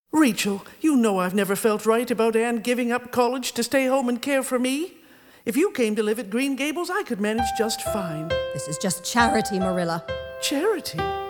Rachel, you know I've never felt right about Anne giving up college to stay home and care for me. If you came to live at Green Gables, I could manage just fine. This is just charity, Marilla. Charity?